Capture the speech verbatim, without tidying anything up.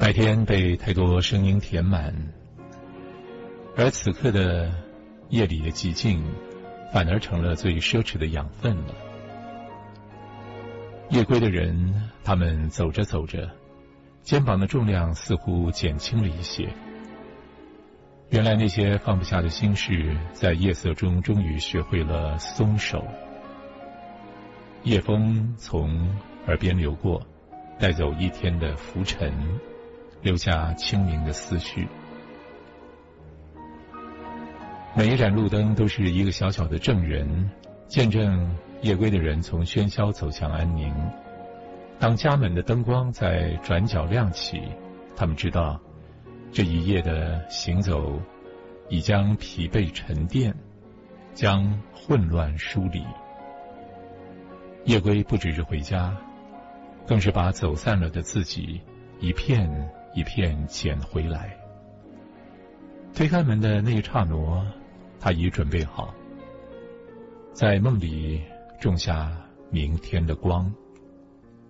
白天被太多声音填满，而此刻的夜里的寂静反而成了最奢侈的养分了。夜归的人，他们走着走着，肩膀的重量似乎减轻了一些。原来那些放不下的心事，在夜色中终于学会了松手。夜风从耳边流过，带走一天的浮沉，留下清明的思绪。每一盏路灯都是一个小小的证人，见证夜归的人从喧嚣走向安宁。当家门的灯光在转角亮起，他们知道这一夜的行走已将疲惫沉淀，将混乱梳理。夜归不只是回家，更是把走散了的自己一片一片捡回来。推开门的那一刹那，他已准备好，在梦里种下明天的光。